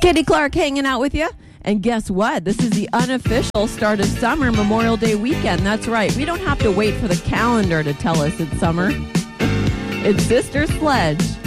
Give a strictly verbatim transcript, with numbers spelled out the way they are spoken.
Katie Clark hanging out with you. And guess what? This is the unofficial start of summer, Memorial Day weekend. That's right. We don't have to wait for the calendar to tell us it's summer. It's Sister Sledge.